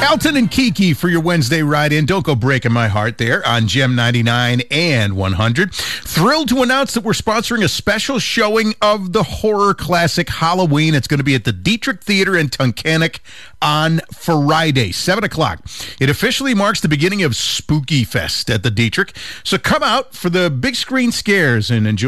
Elton and Kiki for your Wednesday ride-in. Don't go breaking my heart there on Gem 99 and 100. Thrilled to announce that we're sponsoring a special showing of the horror classic Halloween. It's going to be at the Dietrich Theater in Tunkhannock on Friday, 7 o'clock. It officially marks the beginning of Spooky Fest at the Dietrich. So come out for the big screen scares and enjoy